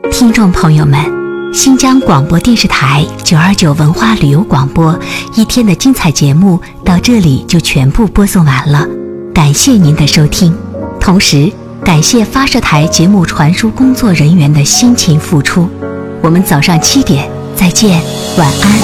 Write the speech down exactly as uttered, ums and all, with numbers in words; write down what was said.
听众朋友们，新疆广播电视台九二九文化旅游广播一天的精彩节目到这里就全部播送完了，感谢您的收听，同时感谢发射台节目传输工作人员的辛勤付出。我们早上七点再见，晚安。